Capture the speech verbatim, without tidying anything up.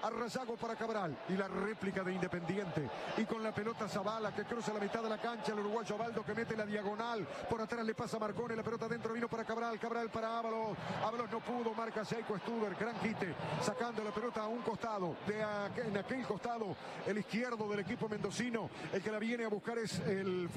Arrayago para Cabral. Y la réplica de Independiente. Y con la pelota Zavala que cruza la mitad de la cancha. El uruguayo Baldo que mete la diagonal. Por atrás le pasa a Marcone. La pelota dentro vino para Cabral. Cabral para Ábalos. Ábalos no pudo. Marca Seiko Stuber. Gran quite. Sacando la pelota a un costado. De aquel, en aquel costado, el izquierdo del equipo mendocino. El que la viene a buscar es el